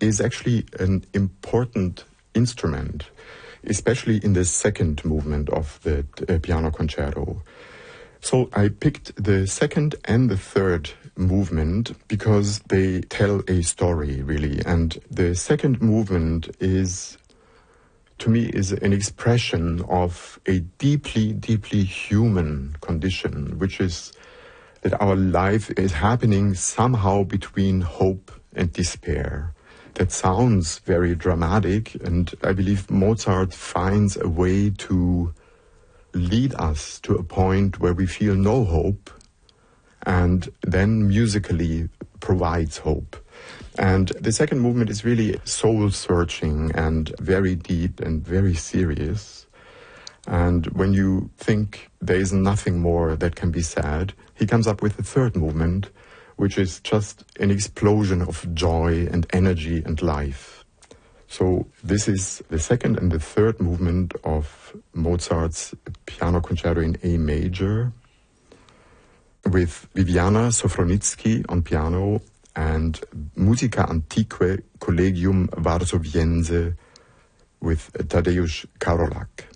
is actually an important instrument, especially in the second movement of the piano concerto. So I picked the second and the third movement because they tell a story, really. And the second movement is, to me, is an expression of a deeply, deeply human condition, which is that our life is happening somehow between hope and despair. That sounds very dramatic, and I believe Mozart finds a way to lead us to a point where we feel no hope, and then musically provides hope. And the second movement is really soul-searching and very deep and very serious. And when you think there is nothing more that can be said, he comes up with the third movement, which is just an explosion of joy and energy and life. So this is the second and the third movement of Mozart's Piano Concerto in A major, with Viviana Sofronitsky on piano and Musica Antiqua Collegium Varsoviense with Tadeusz Karolak.